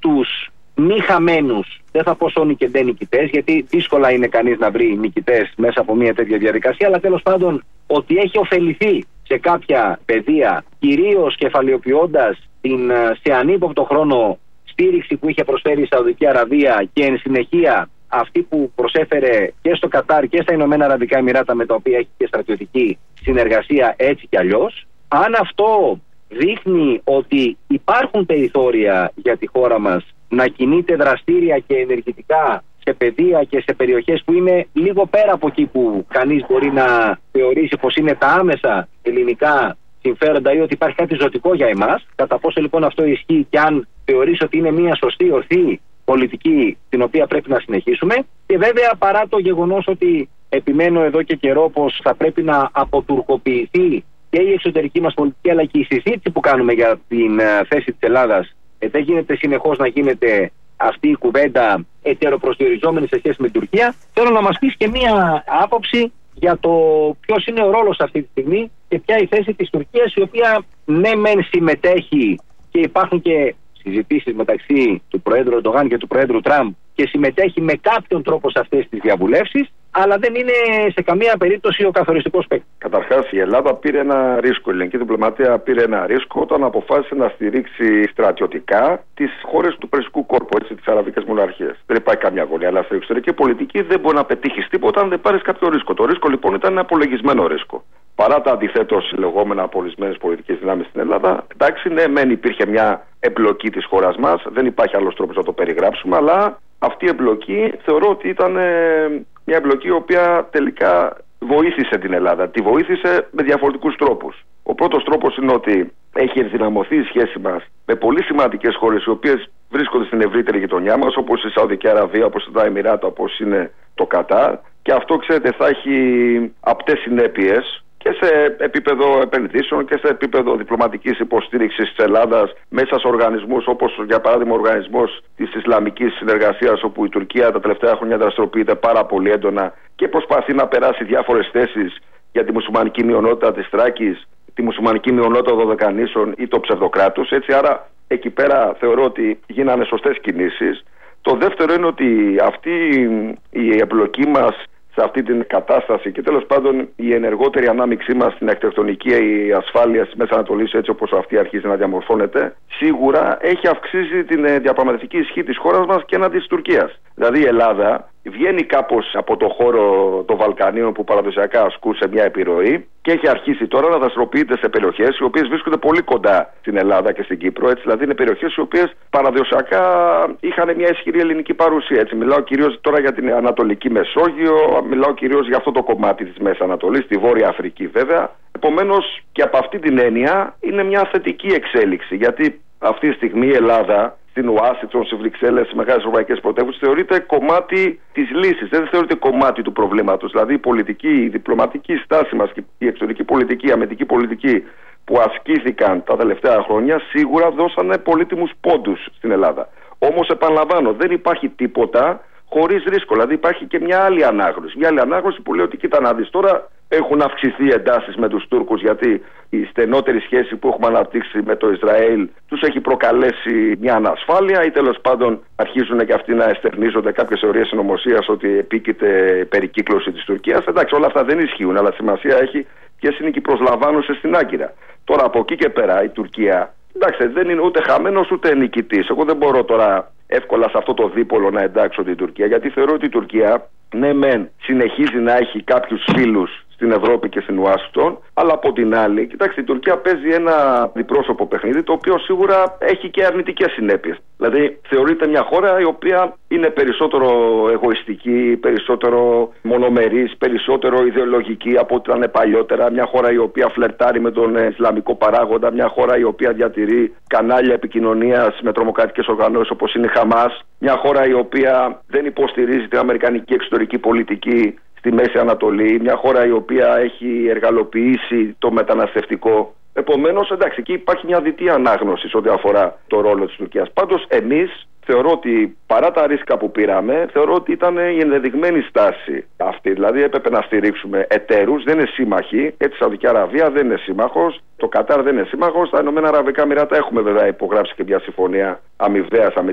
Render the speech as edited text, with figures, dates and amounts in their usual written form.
τους μη χαμένους, δεν θα πω σώνει και ντε νικητές, γιατί δύσκολα είναι κανείς να βρει νικητές μέσα από μια τέτοια διαδικασία, αλλά τέλος πάντων ότι έχει ωφεληθεί σε κάποια πεδία, κυρίως κεφαλαιοποιώντας την σε ανύποπτο χρόνο στήριξη που είχε προσφέρει η Σαουδική Αραβία και εν συνεχεία αυτή που προσέφερε και στο Κατάρ και στα Ηνωμένα Αραβικά Εμιράτα, με τα οποία έχει και στρατιωτική συνεργασία έτσι κι αλλιώς. Αν αυτό δείχνει ότι υπάρχουν περιθώρια για τη χώρα μας να κινείται δραστήρια και ενεργητικά σε πεδία και σε περιοχές που είναι λίγο πέρα από εκεί που κανείς μπορεί να θεωρήσει πως είναι τα άμεσα ελληνικά συμφέροντα ή ότι υπάρχει κάτι ζωτικό για εμάς, κατά πόσο λοιπόν αυτό ισχύει και αν θεωρείς ότι είναι μια σωστή, ορθή πολιτική την οποία πρέπει να συνεχίσουμε. Και βέβαια, παρά το γεγονός ότι επιμένω εδώ και καιρό πως θα πρέπει να αποτουρκοποιηθεί και η εξωτερική μας πολιτική, αλλά και η συζήτηση που κάνουμε για την θέση της Ελλάδας, δεν γίνεται συνεχώς να γίνεται αυτή η κουβέντα ετεροπροσδιοριζόμενη σε σχέση με την Τουρκία. Θέλω να μας πεις και μία άποψη για το ποιος είναι ο ρόλος αυτή τη στιγμή και ποια η θέση της Τουρκίας, η οποία ναι μεν συμμετέχει και υπάρχουν και συζητήσεις μεταξύ του Προέδρου Ερντογάν και του Προέδρου Τραμπ και συμμετέχει με κάποιον τρόπο σε αυτές τις διαβουλεύσεις, αλλά δεν είναι σε καμία περίπτωση ο καθοριστικός παίκτης. Καταρχάς, η Ελλάδα πήρε ένα ρίσκο, η ελληνική διπλωματία πήρε ένα ρίσκο όταν αποφάσισε να στηρίξει στρατιωτικά τις χώρες του Περσικού κόρπου, τις αραβικές μοναρχίες. Δεν υπάρχει καμία αγωνία, αλλά στην εξωτερική πολιτική δεν μπορεί να πετύχεις τίποτα αν δεν πάρεις κάποιο ρίσκο. Το ρίσκο λοιπόν ήταν ένα απολογισμένο ρίσκο. Παρά τα αντιθέτως λεγόμενα από ορισμένες πολιτικές δυνάμεις στην Ελλάδα, εντάξει, ναι, μεν υπήρχε μια εμπλοκή της χώρας μας, δεν υπάρχει άλλος τρόπος να το περιγράψουμε, αλλά αυτή η εμπλοκή θεωρώ ότι ήταν μια εμπλοκή η οποία τελικά βοήθησε την Ελλάδα. Τη βοήθησε με διαφορετικούς τρόπους. Ο πρώτος τρόπος είναι ότι έχει ενδυναμωθεί η σχέση μας με πολύ σημαντικές χώρες οι οποίες βρίσκονται στην ευρύτερη γειτονιά μας, όπως η Σαουδική Αραβία, όπως τα Εμιράτα, όπως είναι το Κατάρ. Και αυτό, ξέρετε, θα έχει απτές συνέπειες και σε επίπεδο επενδύσεων και σε επίπεδο διπλωματικής υποστήριξης της Ελλάδας μέσα σε οργανισμούς όπως για παράδειγμα ο Οργανισμός της Ισλαμικής Συνεργασίας, όπου η Τουρκία τα τελευταία χρόνια δραστηριοποιείται πάρα πολύ έντονα και προσπαθεί να περάσει διάφορες θέσεις για τη μουσουλμανική μειονότητα της Θράκης, τη μουσουλμανική μειονότητα των Δωδεκανήσων ή το ψευδοκράτους. Έτσι, άρα εκεί πέρα θεωρώ ότι γίνανε σωστές κινήσεις. Το δεύτερο είναι ότι αυτή η εμπλοκή μας σε αυτή την κατάσταση και τέλος πάντων η ενεργότερη ανάμειξή μας στην αρχιτεκτονική ασφάλεια της Μέσης Ανατολής, έτσι όπως αυτή αρχίζει να διαμορφώνεται, σίγουρα έχει αυξήσει την διαπραγματευτική ισχύ της χώρας μας και έναντι της Τουρκίας. Δηλαδή η Ελλάδα βγαίνει κάπως από το χώρο των Βαλκανίων που παραδοσιακά ασκούσε μια επιρροή και έχει αρχίσει τώρα να δραστηριοποιείται σε περιοχές οι οποίες βρίσκονται πολύ κοντά στην Ελλάδα και στην Κύπρο. Έτσι, δηλαδή είναι περιοχές οι οποίες παραδοσιακά είχαν μια ισχυρή ελληνική παρουσία. Έτσι, μιλάω κυρίως τώρα για την Ανατολική Μεσόγειο, μιλάω κυρίως για αυτό το κομμάτι της Μέσης Ανατολής, τη Βόρεια Αφρική βέβαια. Επομένως και από αυτή την έννοια είναι μια θετική εξέλιξη, γιατί αυτή τη στιγμή η Ελλάδα στην Ουάσιγκτον, στις Βρυξέλλες, στις μεγάλες ευρωπαϊκές πρωτεύουσες, θεωρείται κομμάτι της λύσης, δεν θεωρείται κομμάτι του προβλήματος. Δηλαδή η πολιτική, η διπλωματική στάση μας και η εξωτερική πολιτική, η αμυντική πολιτική που ασκήθηκαν τα τελευταία χρόνια σίγουρα δώσανε πολύτιμους πόντους στην Ελλάδα. Όμως επαναλαμβάνω, δεν υπάρχει τίποτα χωρίς ρίσκο. Δηλαδή υπάρχει και μια άλλη ανάγνωση. Μια άλλη ανάγνωση που λέει ότι κοίτα να δεις τώρα. Έχουν αυξηθεί εντάσεις με τους Τούρκους, γιατί η στενότερη σχέση που έχουμε αναπτύξει με το Ισραήλ τους έχει προκαλέσει μια ανασφάλεια ή τέλος πάντων αρχίζουν και αυτοί να εστερνίζονται κάποιες θεωρίες συνωμοσίας ότι επίκειται περικύκλωση της Τουρκίας. Εντάξει, όλα αυτά δεν ισχύουν, αλλά σημασία έχει ποιες είναι και οι προσλαμβάνωσες στην Άγκυρα. Τώρα από εκεί και πέρα η Τουρκία, εντάξει, δεν είναι ούτε χαμένος ούτε νικητής. Εγώ δεν μπορώ τώρα εύκολα σε αυτό το δίπολο να εντάξω την Τουρκία, γιατί θεωρώ ότι η Τουρκία ναι μεν συνεχίζει να έχει κάποιους φίλους στην Ευρώπη και στην Ουάσιγκτον, αλλά από την άλλη, κοιτάξτε, η Τουρκία παίζει ένα διπρόσωπο παιχνίδι, το οποίο σίγουρα έχει και αρνητικές συνέπειες. Δηλαδή, θεωρείται μια χώρα η οποία είναι περισσότερο εγωιστική, περισσότερο μονομερής, περισσότερο ιδεολογική από ό,τι ήταν παλιότερα. Μια χώρα η οποία φλερτάρει με τον Ισλαμικό παράγοντα, μια χώρα η οποία διατηρεί κανάλια επικοινωνίας με τρομοκρατικές οργανώσεις όπως είναι η Χαμάς, μια χώρα η οποία δεν υποστηρίζει την αμερικανική εξωτερική πολιτική στη Μέση Ανατολή, μια χώρα η οποία έχει εργαλοποιήσει το μεταναστευτικό. Επομένως, εντάξει, εκεί υπάρχει μια διτή ανάγνωση σε ό,τι αφορά το ρόλο της Τουρκίας. Πάντως, εμείς θεωρώ ότι παρά τα ρίσκα που πήραμε, θεωρώ ότι ήταν η ενδεδειγμένη στάση αυτή. Δηλαδή, έπρεπε να στηρίξουμε εταίρους, δεν είναι σύμμαχοι. Έτσι, η Σαουδική Αραβία δεν είναι σύμμαχος, το Κατάρ δεν είναι σύμμαχος. Τα Ηνωμένα Αραβικά Εμιράτα έχουμε βέβαια υπογράψει και μια συμφωνία αμοιβαίας